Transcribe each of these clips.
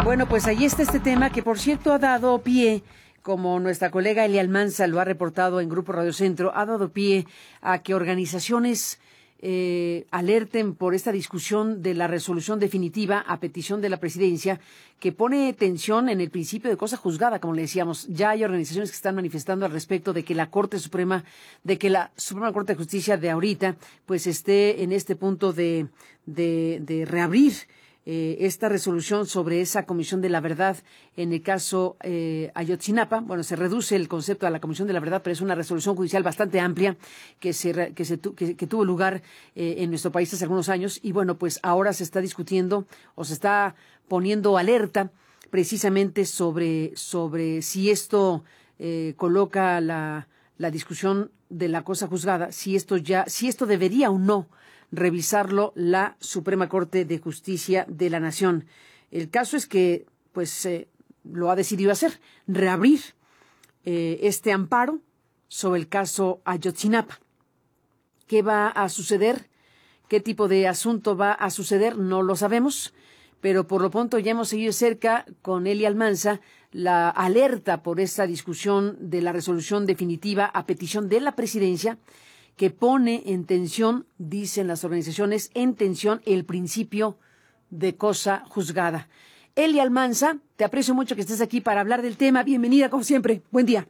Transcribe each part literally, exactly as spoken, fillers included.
Bueno, pues ahí está este tema que, por cierto, ha dado pie, como nuestra colega Elia Almanza lo ha reportado en Grupo Radio Centro, ha dado pie a que organizaciones eh, alerten por esta discusión de la resolución definitiva a petición de la presidencia que pone tensión en el principio de cosa juzgada, como le decíamos. Ya hay organizaciones que están manifestando al respecto de que la Corte Suprema, de que la Suprema Corte de Justicia de ahorita, pues esté en este punto de, de, de reabrir Eh, esta resolución sobre esa Comisión de la Verdad en el caso eh, Ayotzinapa. Bueno, se reduce el concepto a la Comisión de la Verdad, pero es una resolución judicial bastante amplia que se que se que, que tuvo lugar eh, en nuestro país hace algunos años, y bueno, pues ahora se está discutiendo o se está poniendo alerta precisamente sobre sobre si esto eh, coloca la la discusión de la cosa juzgada, si esto ya si esto debería o no revisarlo la Suprema Corte de Justicia de la Nación. El caso es que, pues, eh, lo ha decidido hacer, reabrir eh, este amparo sobre el caso Ayotzinapa. ¿Qué va a suceder? ¿Qué tipo de asunto va a suceder? No lo sabemos, pero por lo pronto ya hemos seguido cerca con Elia Almanza la alerta por esta discusión de la resolución definitiva a petición de la presidencia, que pone en tensión, dicen las organizaciones, en tensión el principio de cosa juzgada. Elia Almanza, te aprecio mucho que estés aquí para hablar del tema. Bienvenida, como siempre. Buen día.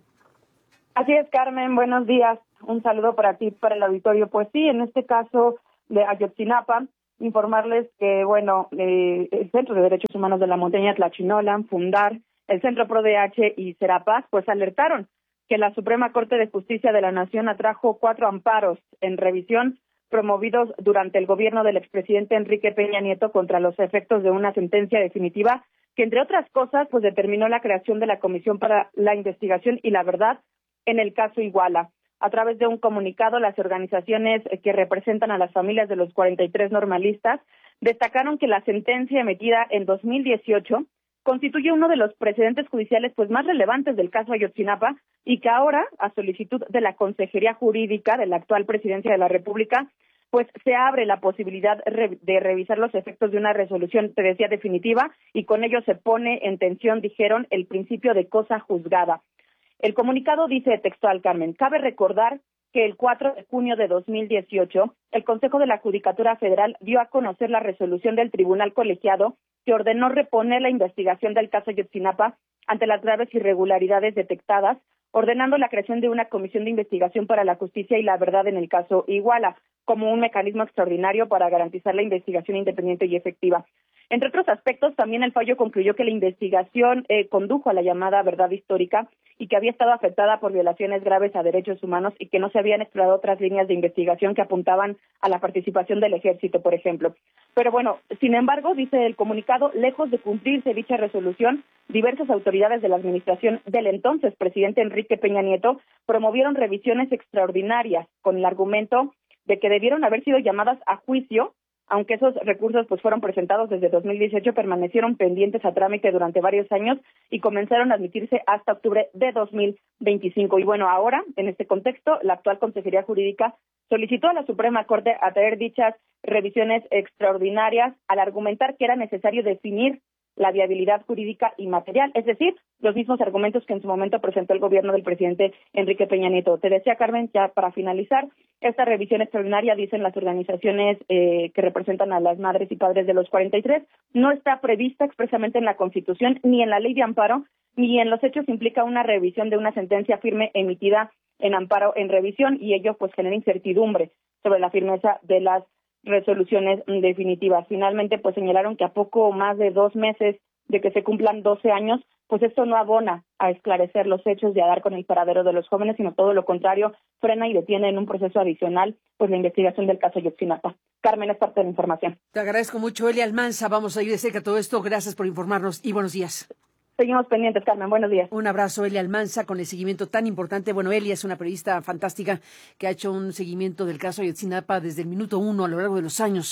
Así es, Carmen. Buenos días. Un saludo para ti, para el auditorio. Pues sí, en este caso de Ayotzinapa, informarles que, bueno, eh, el Centro de Derechos Humanos de la Montaña Tlachinolan, Fundar, el Centro ProDH y Serapaz, pues alertaron que la Suprema Corte de Justicia de la Nación atrajo cuatro amparos en revisión promovidos durante el gobierno del expresidente Enrique Peña Nieto contra los efectos de una sentencia definitiva que, entre otras cosas, pues determinó la creación de la Comisión para la Investigación y la Verdad en el caso Iguala. A través de un comunicado, las organizaciones que representan a las familias de los cuarenta y tres normalistas destacaron que la sentencia emitida en dos mil dieciocho constituye uno de los precedentes judiciales pues más relevantes del caso Ayotzinapa, y que ahora, a solicitud de la Consejería Jurídica de la actual Presidencia de la República, pues se abre la posibilidad de revisar los efectos de una resolución, te decía, definitiva, y con ello se pone en tensión, dijeron, el principio de cosa juzgada. El comunicado dice textual, Carmen, cabe recordar que el cuatro de junio de dos mil dieciocho, el Consejo de la Judicatura Federal dio a conocer la resolución del Tribunal Colegiado que ordenó reponer la investigación del caso Ayotzinapa ante las graves irregularidades detectadas, ordenando la creación de una comisión de investigación para la justicia y la verdad en el caso Iguala, como un mecanismo extraordinario para garantizar la investigación independiente y efectiva. Entre otros aspectos, también el fallo concluyó que la investigación eh, condujo a la llamada verdad histórica y que había estado afectada por violaciones graves a derechos humanos y que no se habían explorado otras líneas de investigación que apuntaban a la participación del ejército, por ejemplo. Pero bueno, sin embargo, dice el comunicado, lejos de cumplirse dicha resolución, diversas autoridades de la administración del entonces presidente Enrique Peña Nieto promovieron revisiones extraordinarias con el argumento de que debieron haber sido llamadas a juicio, aunque esos recursos pues fueron presentados desde dos mil dieciocho, permanecieron pendientes a trámite durante varios años y comenzaron a admitirse hasta octubre de dos mil veinticinco. Y bueno, ahora, en este contexto, la actual Consejería Jurídica solicitó a la Suprema Corte atraer dichas revisiones extraordinarias al argumentar que era necesario definir la viabilidad jurídica y material, es decir, los mismos argumentos que en su momento presentó el gobierno del presidente Enrique Peña Nieto. Te decía, Carmen, ya para finalizar, esta revisión extraordinaria, dicen las organizaciones eh, que representan a las madres y padres de los cuarenta y tres, no está prevista expresamente en la Constitución, ni en la Ley de Amparo, ni en los hechos implica una revisión de una sentencia firme emitida en amparo en revisión, y ello pues genera incertidumbre sobre la firmeza de las resoluciones definitivas. Finalmente, pues señalaron que a poco más de dos meses de que se cumplan doce años, pues esto no abona a esclarecer los hechos y a dar con el paradero de los jóvenes, sino todo lo contrario, frena y detiene en un proceso adicional pues la investigación del caso Ayotzinapa. Carmen, es parte de la información. Te agradezco mucho, Elia Almanza. Vamos a ir de cerca a todo esto. Gracias por informarnos y buenos días. Seguimos pendientes, Carmen. Buenos días. Un abrazo, Elia Almanza, con el seguimiento tan importante. Bueno, Elia es una periodista fantástica que ha hecho un seguimiento del caso Ayotzinapa desde el minuto uno a lo largo de los años.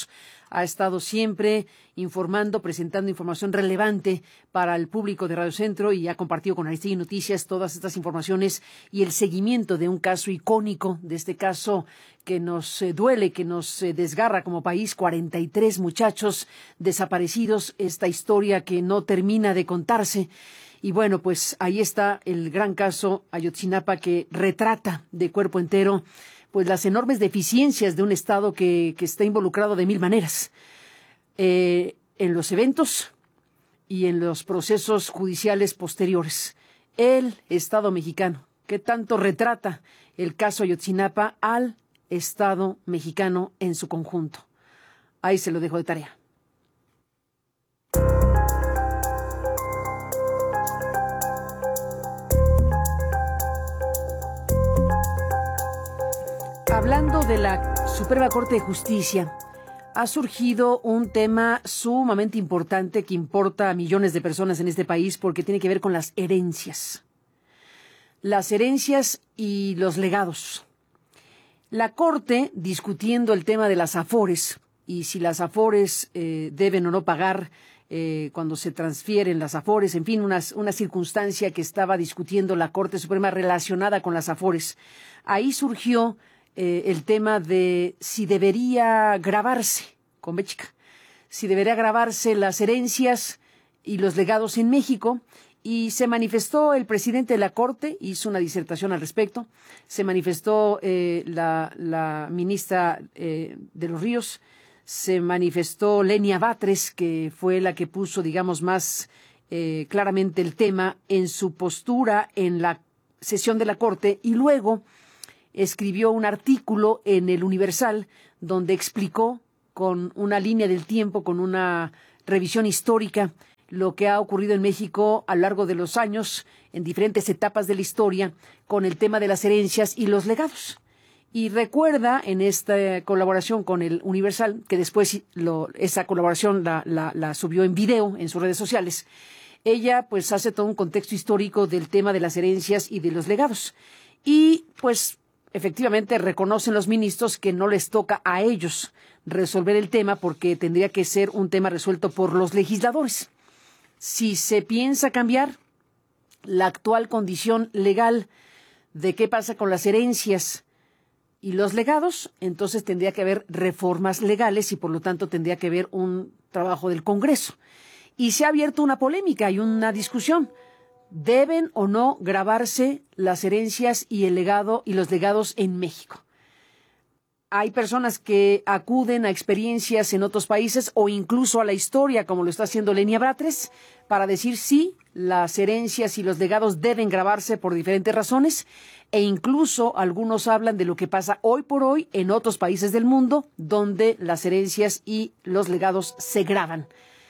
ha estado siempre informando, presentando información relevante para el público de Radio Centro y ha compartido con Aristegui Noticias todas estas informaciones y el seguimiento de un caso icónico, de este caso que nos eh, duele, que nos eh, desgarra como país, cuarenta y tres muchachos desaparecidos, esta historia que no termina de contarse. Y bueno, pues ahí está el gran caso Ayotzinapa, que retrata de cuerpo entero pues las enormes deficiencias de un Estado que, que está involucrado de mil maneras eh, en los eventos y en los procesos judiciales posteriores. El Estado mexicano, que tanto retrata el caso Ayotzinapa al Estado mexicano en su conjunto. Ahí se lo dejo de tarea. Hablando de la Suprema Corte de Justicia, ha surgido un tema sumamente importante que importa a millones de personas en este país porque tiene que ver con las herencias. Las herencias y los legados. La Corte, discutiendo el tema de las afores y si las afores eh, deben o no pagar eh, cuando se transfieren las afores, en fin, una, una circunstancia que estaba discutiendo la Corte Suprema relacionada con las afores. Ahí surgió Eh, el tema de si debería grabarse, con B chica, si debería grabarse las herencias y los legados en México, y se manifestó el presidente de la Corte, hizo una disertación al respecto, se manifestó eh, la, la ministra eh, de los Ríos, se manifestó Lenia Batres, que fue la que puso, digamos, más eh, claramente el tema en su postura en la sesión de la Corte, y luego escribió un artículo en el Universal donde explicó con una línea del tiempo, con una revisión histórica, lo que ha ocurrido en México a lo largo de los años, en diferentes etapas de la historia, con el tema de las herencias y los legados. Y recuerda en esta colaboración con el Universal, que después lo, esa colaboración la, la, la subió en video en sus redes sociales, ella pues hace todo un contexto histórico del tema de las herencias y de los legados. Y pues efectivamente reconocen los ministros que no les toca a ellos resolver el tema porque tendría que ser un tema resuelto por los legisladores. Si se piensa cambiar la actual condición legal de qué pasa con las herencias y los legados, entonces tendría que haber reformas legales y por lo tanto tendría que haber un trabajo del Congreso. Y se ha abierto una polémica y una discusión. ¿Deben o no grabarse las herencias y el legado y los legados en México? Hay personas que acuden a experiencias en otros países o incluso a la historia, como lo está haciendo Lenia Batres, para decir sí, las herencias y los legados deben grabarse por diferentes razones, e incluso algunos hablan de lo que pasa hoy por hoy en otros países del mundo, donde las herencias y los legados se graban.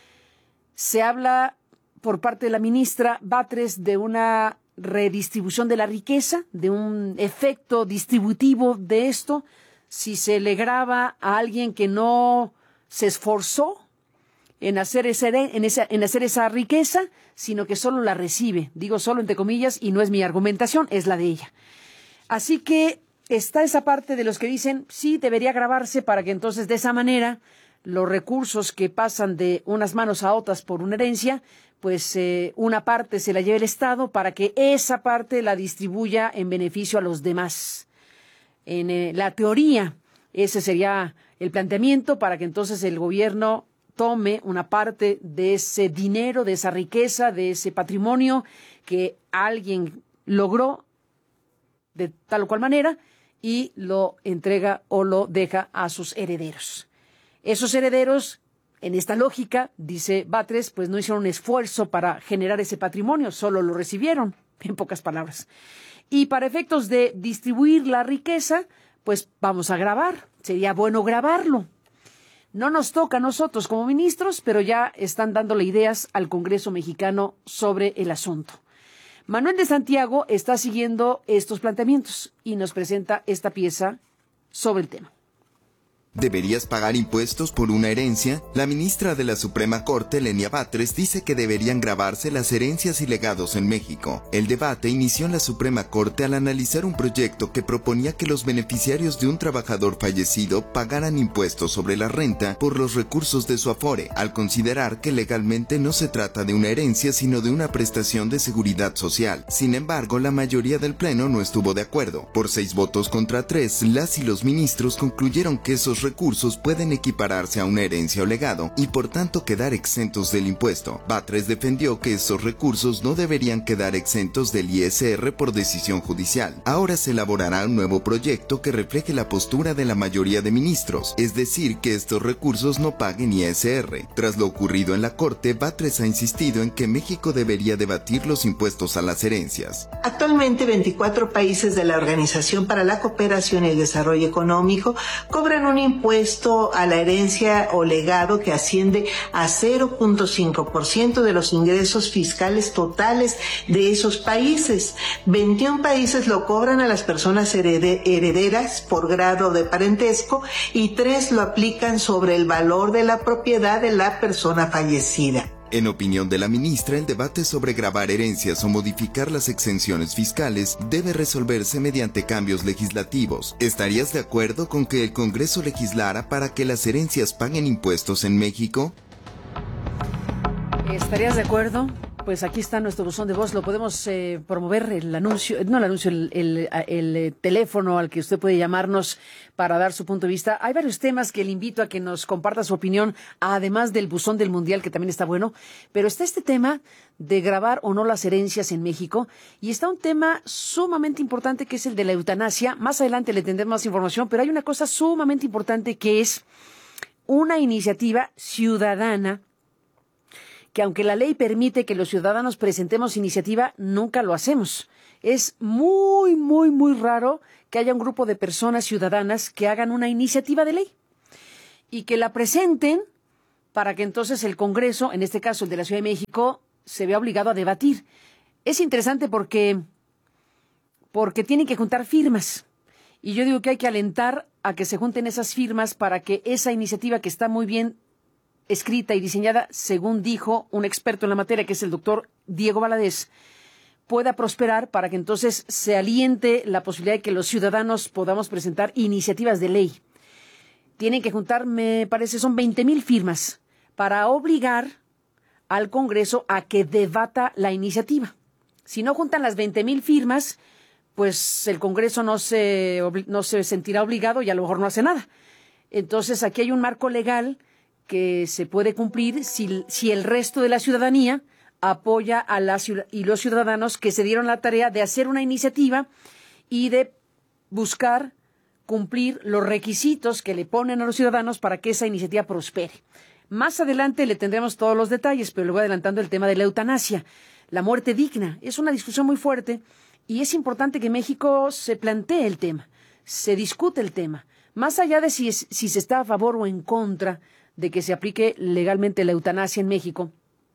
Se habla por parte de la ministra Batres de una redistribución de la riqueza, de un efecto distributivo de esto, si se le graba a alguien que no se esforzó en hacer, ese, en, esa, en hacer esa riqueza, sino que solo la recibe. Digo solo entre comillas y no es mi argumentación, es la de ella. Así que está esa parte de los que dicen sí debería grabarse para que entonces de esa manera los recursos que pasan de unas manos a otras por una herencia, pues eh, una parte se la lleve el Estado para que esa parte la distribuya en beneficio a los demás. En eh, la teoría, ese sería el planteamiento para que entonces el gobierno tome una parte de ese dinero, de esa riqueza, de ese patrimonio que alguien logró de tal o cual manera y lo entrega o lo deja a sus herederos. Esos herederos, en esta lógica, dice Batres, pues no hicieron un esfuerzo para generar ese patrimonio, solo lo recibieron, en pocas palabras. Y para efectos de distribuir la riqueza, pues vamos a grabar, sería bueno grabarlo. No nos toca a nosotros como ministros, pero ya están dándole ideas al Congreso mexicano sobre el asunto. Manuel de Santiago está siguiendo estos planteamientos y nos presenta esta pieza sobre el tema. ¿Deberías pagar impuestos por una herencia? La ministra de la Suprema Corte, Lenia Batres, dice que deberían gravarse las herencias y legados en México. El debate inició en la Suprema Corte al analizar un proyecto que proponía que los beneficiarios de un trabajador fallecido pagaran impuestos sobre la renta por los recursos de su afore, al considerar que legalmente no se trata de una herencia sino de una prestación de seguridad social. Sin embargo, la mayoría del Pleno no estuvo de acuerdo. Por seis votos contra tres, las y los ministros concluyeron que esos recursos pueden equipararse a una herencia o legado y por tanto quedar exentos del impuesto. Batres defendió que esos recursos no deberían quedar exentos del I S R por decisión judicial. Ahora se elaborará un nuevo proyecto que refleje la postura de la mayoría de ministros, es decir, que estos recursos no paguen I S R. Tras lo ocurrido en la Corte, Batres ha insistido en que México debería debatir los impuestos a las herencias. Actualmente, veinticuatro países de la Organización para la Cooperación y el Desarrollo Económico cobran un impuesto a la herencia o legado que asciende a cero punto cinco por ciento de los ingresos fiscales totales de esos países. veintiún países lo cobran a las personas herederas por grado de parentesco y tres lo aplican sobre el valor de la propiedad de la persona fallecida. En opinión de la ministra, el debate sobre gravar herencias o modificar las exenciones fiscales debe resolverse mediante cambios legislativos. ¿Estarías de acuerdo con que el Congreso legislara para que las herencias paguen impuestos en México? ¿Estarías de acuerdo? Pues aquí está nuestro buzón de voz, lo podemos eh, promover, el anuncio, no el anuncio, el, el, el, el teléfono al que usted puede llamarnos para dar su punto de vista. Hay varios temas que le invito a que nos comparta su opinión, además del buzón del Mundial, que también está bueno, pero está este tema de gravar o no las herencias en México, y está un tema sumamente importante que es el de la eutanasia. Más adelante le tendremos más información, pero hay una cosa sumamente importante que es una iniciativa ciudadana que aunque la ley permite que los ciudadanos presentemos iniciativa, nunca lo hacemos. Es muy, muy, muy raro que haya un grupo de personas ciudadanas que hagan una iniciativa de ley y que la presenten para que entonces el Congreso, en este caso el de la Ciudad de México, se vea obligado a debatir. Es interesante porque, porque tienen que juntar firmas. Y yo digo que hay que alentar a que se junten esas firmas para que esa iniciativa, que está muy bien escrita y diseñada, según dijo un experto en la materia, que es el doctor Diego Valadez, pueda prosperar, para que entonces se aliente la posibilidad de que los ciudadanos podamos presentar iniciativas de ley. Tienen que juntar, me parece, son veinte mil firmas para obligar al Congreso a que debata la iniciativa. Si no juntan las veinte mil firmas, pues el Congreso no se, no se sentirá obligado y a lo mejor no hace nada. Entonces aquí hay un marco legal que se puede cumplir si, si el resto de la ciudadanía apoya a la y los ciudadanos que se dieron la tarea de hacer una iniciativa y de buscar cumplir los requisitos que le ponen a los ciudadanos para que esa iniciativa prospere. Más adelante le tendremos todos los detalles, pero le voy adelantando el tema de la eutanasia. La muerte digna es una discusión muy fuerte y es importante que México se plantee el tema, se discute el tema, más allá de si, es, si se está a favor o en contra de que se aplique legalmente la eutanasia en México.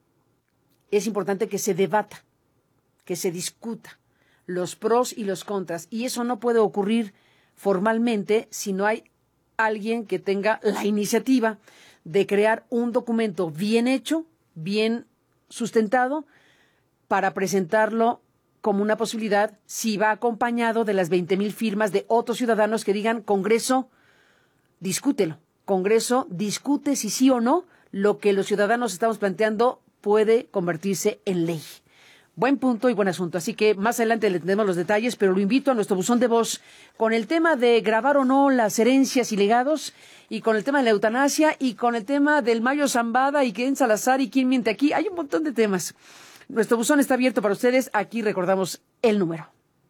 Es importante que se debata, que se discuta los pros y los contras, y eso no puede ocurrir formalmente si no hay alguien que tenga la iniciativa de crear un documento bien hecho, bien sustentado, para presentarlo como una posibilidad, si va acompañado de las veinte mil firmas de otros ciudadanos que digan: Congreso, discútelo. Congreso, discute si sí o no lo que los ciudadanos estamos planteando puede convertirse en ley. Buen punto y buen asunto. Así que más adelante le tendremos los detalles, pero lo invito a nuestro buzón de voz con el tema de grabar o no las herencias y legados, y con el tema de la eutanasia, y con el tema del Mayo Zambada y quién Salazar y quién miente aquí. Hay un montón de temas. Nuestro buzón está abierto para ustedes. Aquí recordamos el número.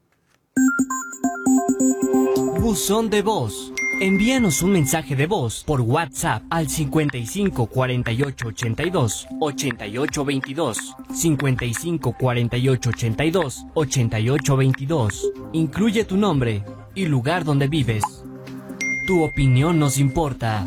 Buzón de voz. Envíanos un mensaje de voz por WhatsApp al cincuenta y cinco cuarenta y ocho ochenta y dos ochenta y ocho veintidós, cincuenta y cinco cuarenta y ocho ochenta y dos ochenta y ocho veintidós. Incluye tu nombre y lugar donde vives. Tu opinión nos importa.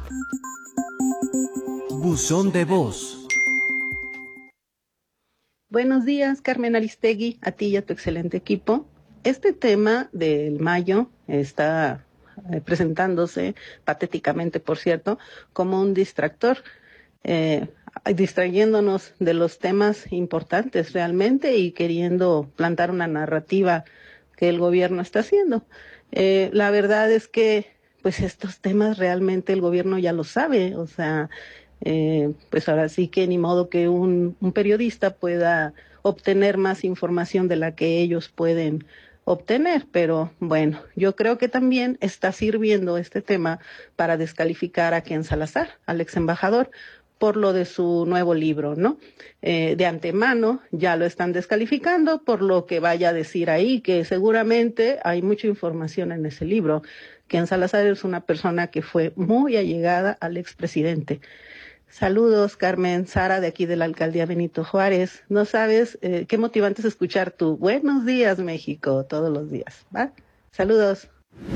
Buzón de voz. Buenos días, Carmen Aristegui, a ti y a tu excelente equipo. Este tema del mayo está eh, presentándose, patéticamente por cierto, como un distractor, eh, distrayéndonos de los temas importantes realmente y queriendo plantar una narrativa que el gobierno está haciendo. Eh, la verdad es que pues estos temas realmente el gobierno ya lo sabe, o sea, eh, pues ahora sí que ni modo que un, un periodista pueda obtener más información de la que ellos pueden obtener, pero bueno, yo creo que también está sirviendo este tema para descalificar a Ken Salazar, al ex embajador, por lo de su nuevo libro, ¿no? Eh, de antemano ya lo están descalificando por lo que vaya a decir ahí, que seguramente hay mucha información en ese libro. Ken Salazar es una persona que fue muy allegada al expresidente. Saludos, Carmen, Sara, de aquí de la Alcaldía Benito Juárez. No sabes eh, qué motivante es escuchar tu Buenos días, México, todos los días, ¿va? Saludos.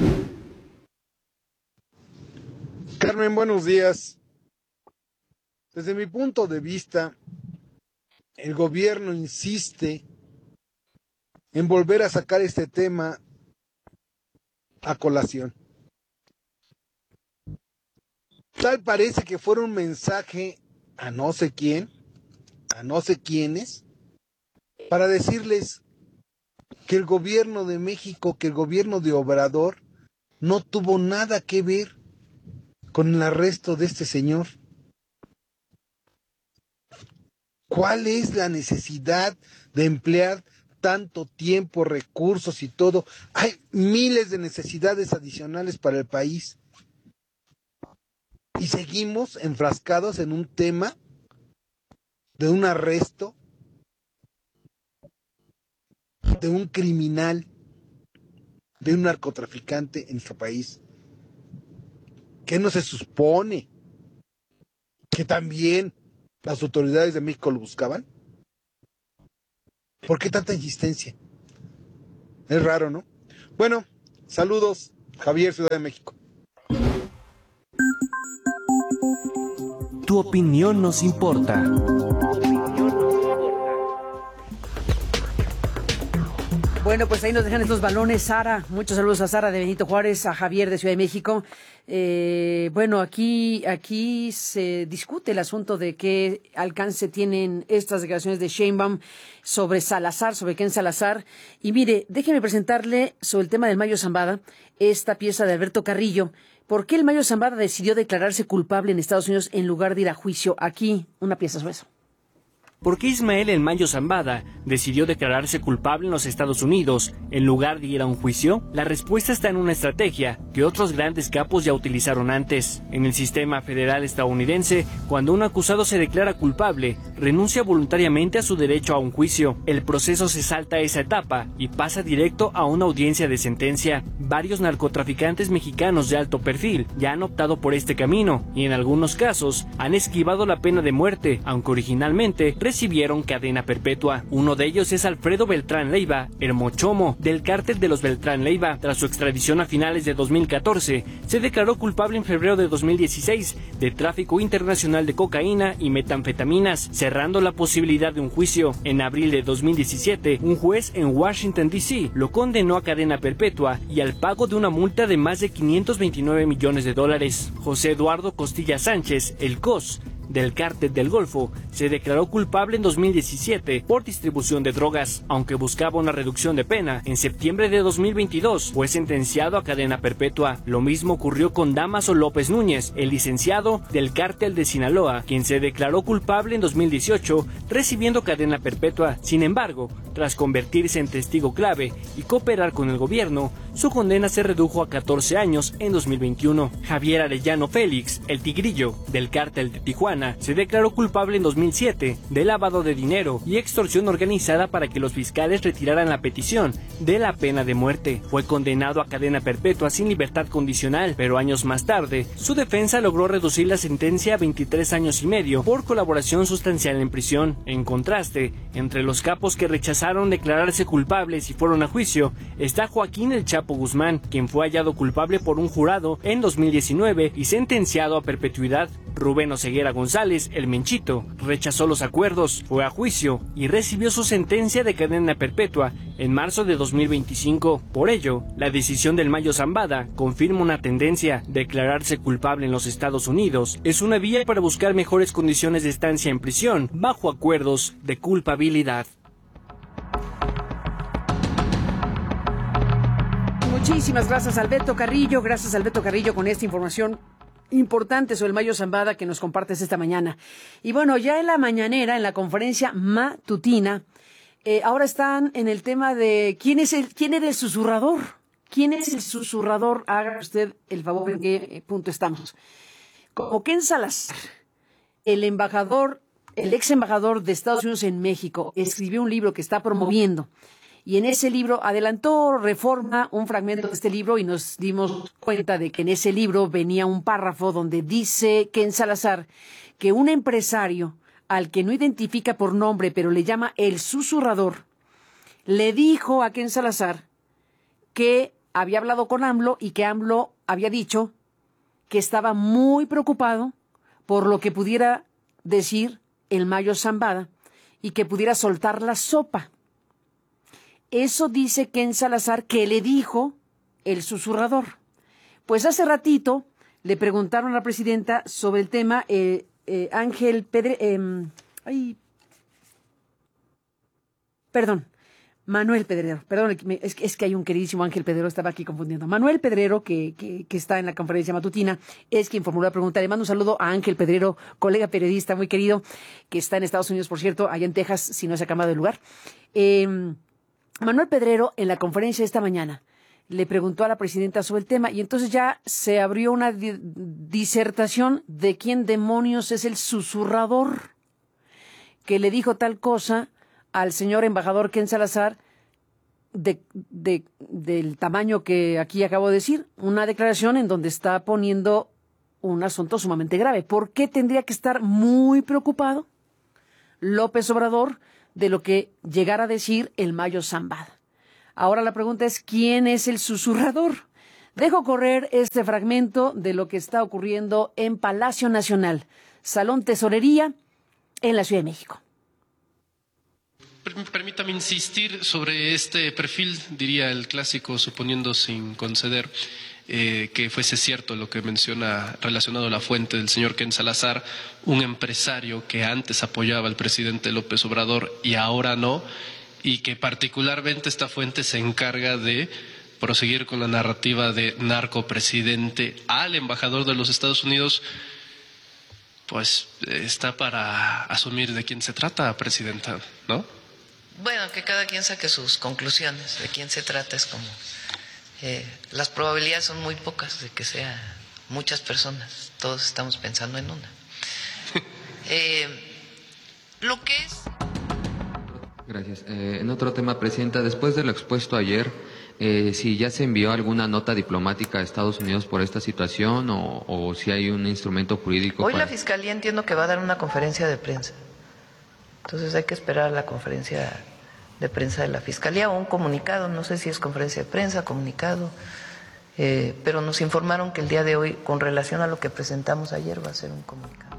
Carmen, buenos días. Desde mi punto de vista, el gobierno insiste en volver a sacar este tema a colación. Tal parece que fuera un mensaje a no sé quién, a no sé quiénes, para decirles que el gobierno de México, que el gobierno de Obrador, no tuvo nada que ver con el arresto de este señor. ¿Cuál es la necesidad de emplear tanto tiempo, recursos y todo? Hay miles de necesidades adicionales para el país. Y seguimos enfrascados en un tema de un arresto de un criminal, de un narcotraficante en nuestro país. ¿Qué no se supone? ¿Que también las autoridades de México lo buscaban? ¿Por qué tanta insistencia? Es raro, ¿no? Bueno, saludos, Javier, Ciudad de México. Tu opinión nos importa. Bueno, pues ahí nos dejan estos balones, Sara. Muchos saludos a Sara de Benito Juárez, a Javier de Ciudad de México. Eh, bueno, aquí, aquí se discute el asunto de qué alcance tienen estas declaraciones de Sheinbaum sobre Salazar, sobre Ken Salazar. Y mire, déjeme presentarle sobre el tema del Mayo Zambada, esta pieza de Alberto Carrillo. ¿Por qué el Mayo Zambada decidió declararse culpable en Estados Unidos en lugar de ir a juicio aquí? Una pieza sobre eso. ¿Por qué Ismael El Mayo Zambada decidió declararse culpable en los Estados Unidos en lugar de ir a un juicio? La respuesta está en una estrategia que otros grandes capos ya utilizaron antes. En el sistema federal estadounidense, cuando un acusado se declara culpable, renuncia voluntariamente a su derecho a un juicio. El proceso se salta esa etapa y pasa directo a una audiencia de sentencia. Varios narcotraficantes mexicanos de alto perfil ya han optado por este camino y en algunos casos han esquivado la pena de muerte, aunque originalmente recibieron cadena perpetua. Uno de ellos es Alfredo Beltrán Leiva, el Mochomo, del cártel de los Beltrán Leiva. Tras su extradición a finales de dos mil catorce, se declaró culpable en febrero de dos mil dieciséis de tráfico internacional de cocaína y metanfetaminas, cerrando la posibilidad de un juicio. En abril de dos mil diecisiete, un juez en Washington, D C lo condenó a cadena perpetua y al pago de una multa de más de quinientos veintinueve millones de dólares. José Eduardo Costilla Sánchez, el C O S, del Cártel del Golfo, se declaró culpable en dos mil diecisiete por distribución de drogas. Aunque buscaba una reducción de pena, en septiembre de dos mil veintidós fue sentenciado a cadena perpetua. Lo mismo ocurrió con Dámaso López Núñez, el licenciado del Cártel de Sinaloa, quien se declaró culpable en dos mil dieciocho, recibiendo cadena perpetua. Sin embargo, tras convertirse en testigo clave y cooperar con el gobierno, su condena se redujo a catorce años en dos mil veintiuno. Javier Arellano Félix, el Tigrillo, del Cártel de Tijuana, se declaró culpable en dos mil siete de lavado de dinero y extorsión organizada para que los fiscales retiraran la petición de la pena de muerte. Fue condenado a cadena perpetua sin libertad condicional, pero años más tarde, su defensa logró reducir la sentencia a veintitrés años y medio por colaboración sustancial en prisión. En contraste, entre los capos que rechazaron rechazaron declararse culpables y fueron a juicio está Joaquín El Chapo Guzmán, quien fue hallado culpable por un jurado en dos mil diecinueve y sentenciado a perpetuidad. Rubén Oseguera González, el Menchito, rechazó los acuerdos, fue a juicio y recibió su sentencia de cadena perpetua en marzo de dos mil veinticinco. Por ello, la decisión del Mayo Zambada confirma una tendencia. Declararse culpable en los Estados Unidos es una vía para buscar mejores condiciones de estancia en prisión bajo acuerdos de culpabilidad. Muchísimas gracias, Alberto Carrillo. Gracias, Alberto Carrillo, con esta información importante sobre el Mayo Zambada que nos compartes esta mañana. Y bueno, ya en la mañanera, en la conferencia matutina, eh, ahora están en el tema de quién es el, quién era el susurrador. ¿Quién es el susurrador? Haga usted el favor, en qué punto estamos. Como Ken Salazar, el embajador, el ex embajador de Estados Unidos en México, escribió un libro que está promoviendo. Y en ese libro adelantó Reforma un fragmento de este libro y nos dimos cuenta de que en ese libro venía un párrafo donde dice Ken Salazar que un empresario al que no identifica por nombre pero le llama el susurrador, le dijo a Ken Salazar que había hablado con AMLO y que AMLO había dicho que estaba muy preocupado por lo que pudiera decir el Mayo Zambada y que pudiera soltar la sopa. Eso dice Ken Salazar que le dijo el susurrador. Pues hace ratito le preguntaron a la presidenta sobre el tema, eh, eh, Ángel Pedre... Eh, ay, perdón, Manuel Pedrero. Perdón, es, es que hay un queridísimo Ángel Pedrero, estaba aquí confundiendo. Manuel Pedrero, que, que, que está en la conferencia matutina, es quien formuló la pregunta. Le mando un saludo a Ángel Pedrero, colega periodista muy querido, que está en Estados Unidos, por cierto, allá en Texas, si no se ha cambiado de lugar. Eh... Manuel Pedrero, en la conferencia de esta mañana, le preguntó a la presidenta sobre el tema y entonces ya se abrió una di- disertación de quién demonios es el susurrador que le dijo tal cosa al señor embajador Ken Salazar de, de, del tamaño que aquí acabo de decir, una declaración en donde está poniendo un asunto sumamente grave. ¿Por qué tendría que estar muy preocupado López Obrador de lo que llegara a decir el Mayo Zambada? Ahora la pregunta es, ¿quién es el susurrador? Dejo correr este fragmento de lo que está ocurriendo en Palacio Nacional, Salón Tesorería, en la Ciudad de México. Permítame insistir sobre este perfil, diría el clásico, suponiendo sin conceder eh, que fuese cierto lo que menciona relacionado a la fuente del señor Ken Salazar, un empresario que antes apoyaba al presidente López Obrador y ahora no, y que particularmente esta fuente se encarga de proseguir con la narrativa de narcopresidente al embajador de los Estados Unidos, pues está para asumir de quién se trata, presidenta, ¿no? Bueno, que cada quien saque sus conclusiones de quién se trata, es como eh, las probabilidades son muy pocas de que sea muchas personas, todos estamos pensando en una. Eh, lo que es... Gracias. Eh, en otro tema, presidenta, después de lo expuesto ayer, eh, si ya se envió alguna nota diplomática a Estados Unidos por esta situación o, o si hay un instrumento jurídico. Hoy para... la Fiscalía entiendo que va a dar una conferencia de prensa. Entonces hay que esperar a la conferencia de prensa de la Fiscalía o un comunicado, no sé si es conferencia de prensa, comunicado, eh, pero nos informaron que el día de hoy, con relación a lo que presentamos ayer, va a ser un comunicado.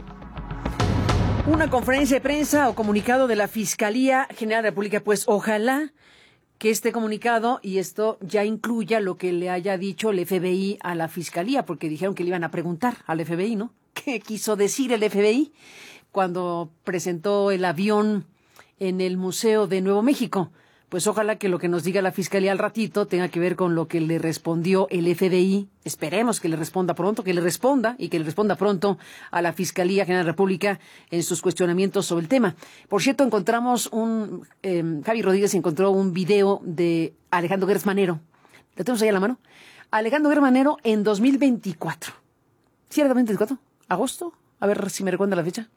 Una conferencia de prensa o comunicado de la Fiscalía General de la República, pues ojalá que este comunicado y esto ya incluya lo que le haya dicho el F B I a la Fiscalía, porque dijeron que le iban a preguntar al F B I, ¿no? ¿Qué quiso decir el F B I cuando presentó el avión en el Museo de Nuevo México? Pues ojalá que lo que nos diga la Fiscalía al ratito tenga que ver con lo que le respondió el F B I. Esperemos que le responda pronto, que le responda y que le responda pronto a la Fiscalía General de la República en sus cuestionamientos sobre el tema. Por cierto, encontramos un... Eh, Javi Rodríguez encontró un video de Alejandro Gertz Manero. ¿Lo tenemos ahí a la mano? Alejandro Gertz Manero en dos mil veinticuatro. ¿Sí era dos mil veinticuatro? ¿Agosto? A ver si me recuerda la fecha.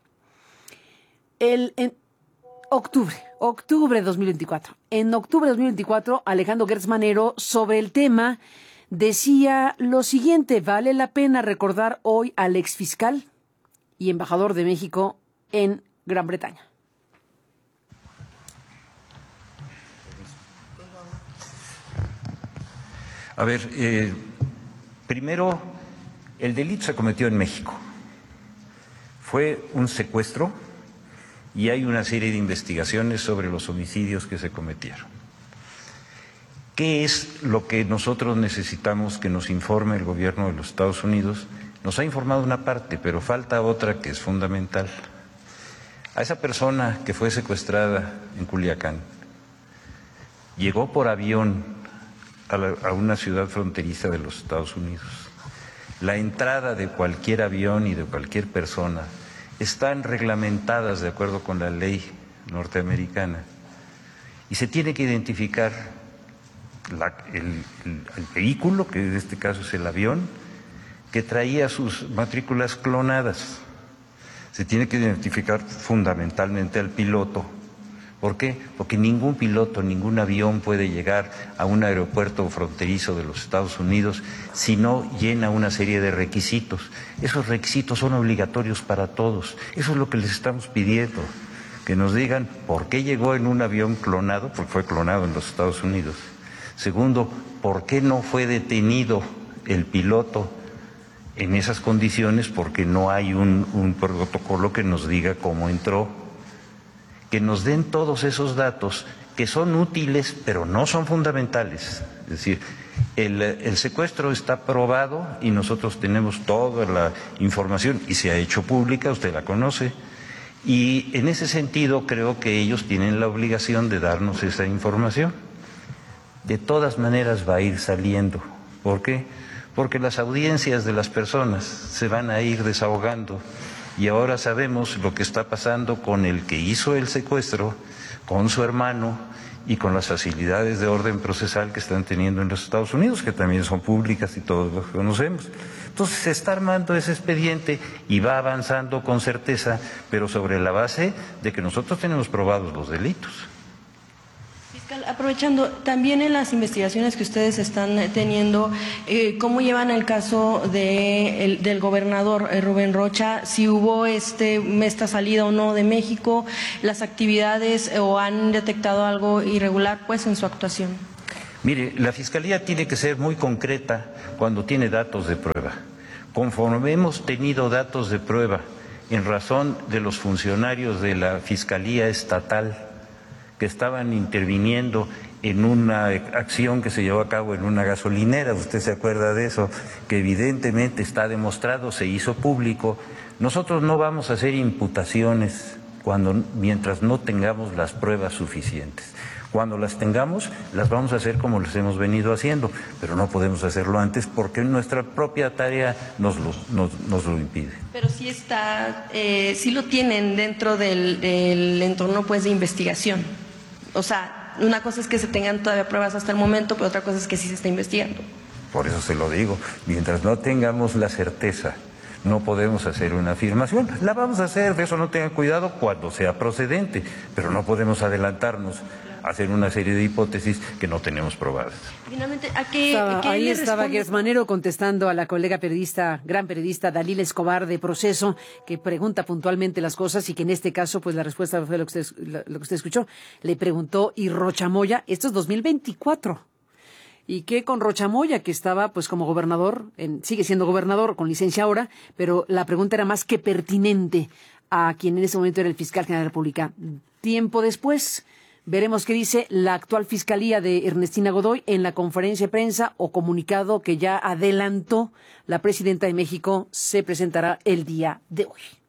El... En, Octubre, octubre de dos mil veinticuatro. En octubre de dos mil veinticuatro, Alejandro Gertz Manero, sobre el tema, decía lo siguiente: vale la pena recordar hoy al exfiscal y embajador de México en Gran Bretaña. A ver, eh, primero, el delito se cometió en México. Fue un secuestro y hay una serie de investigaciones sobre los homicidios que se cometieron. ¿Qué es lo que nosotros necesitamos que nos informe el gobierno de los Estados Unidos? Nos ha informado una parte, pero falta otra que es fundamental. A esa persona que fue secuestrada en Culiacán, llegó por avión a, la, a una ciudad fronteriza de los Estados Unidos. La entrada de cualquier avión y de cualquier persona están reglamentadas de acuerdo con la ley norteamericana y se tiene que identificar la, el, el, el vehículo, que en este caso es el avión, que traía sus matrículas clonadas. Se tiene que identificar fundamentalmente al piloto. ¿Por qué? Porque ningún piloto, ningún avión puede llegar a un aeropuerto fronterizo de los Estados Unidos si no llena una serie de requisitos. Esos requisitos son obligatorios para todos. Eso es lo que les estamos pidiendo, que nos digan por qué llegó en un avión clonado, porque fue clonado en los Estados Unidos. Segundo, por qué no fue detenido el piloto en esas condiciones, porque no hay un, un protocolo que nos diga cómo entró. Que nos den todos esos datos que son útiles, pero no son fundamentales. Es decir, el, el secuestro está probado y nosotros tenemos toda la información y se ha hecho pública, usted la conoce, y en ese sentido creo que ellos tienen la obligación de darnos esa información. De todas maneras va a ir saliendo. ¿Por qué? Porque las audiencias de las personas se van a ir desahogando. Y ahora sabemos lo que está pasando con el que hizo el secuestro, con su hermano y con las facilidades de orden procesal que están teniendo en los Estados Unidos, que también son públicas y todos los conocemos. Entonces se está armando ese expediente y va avanzando con certeza, pero sobre la base de que nosotros tenemos probados los delitos. Aprovechando, también en las investigaciones que ustedes están teniendo, eh, ¿cómo llevan el caso de, el, del gobernador eh, Rubén Rocha? Si hubo este, esta salida o no de México, las actividades eh, o han detectado algo irregular pues en su actuación. Mire, la Fiscalía tiene que ser muy concreta cuando tiene datos de prueba. Conforme hemos tenido datos de prueba en razón de los funcionarios de la Fiscalía Estatal que estaban interviniendo en una acción que se llevó a cabo en una gasolinera, usted se acuerda de eso, que evidentemente está demostrado, se hizo público. Nosotros no vamos a hacer imputaciones cuando, mientras no tengamos las pruebas suficientes. Cuando las tengamos, las vamos a hacer como las hemos venido haciendo, pero no podemos hacerlo antes porque nuestra propia tarea nos lo, nos, nos lo impide. Pero sí está, eh, sí lo tienen dentro del, del entorno pues de investigación. O sea, una cosa es que se tengan todavía pruebas hasta el momento, pero otra cosa es que sí se está investigando. Por eso se lo digo, mientras no tengamos la certeza, no podemos hacer una afirmación. La vamos a hacer, de eso no tengan cuidado cuando sea procedente, pero no podemos adelantarnos a hacer una serie de hipótesis que no tenemos probadas. Finalmente, ¿a qué, estaba, ¿qué ahí le estaba responde? Gers Manero contestando a la colega periodista, gran periodista Dalila Escobar de Proceso, que pregunta puntualmente las cosas y que en este caso, pues la respuesta fue lo que usted, lo que usted escuchó. Le preguntó, ¿y Rocha Moya? Esto es dos mil veinticuatro. ¿Y qué con Rocha Moya, que estaba pues como gobernador, en, sigue siendo gobernador con licencia ahora, pero la pregunta era más que pertinente a quien en ese momento era el fiscal general de la República? Tiempo después, veremos qué dice la actual Fiscalía de Ernestina Godoy en la conferencia de prensa o comunicado que ya adelantó la presidenta de México, se presentará el día de hoy.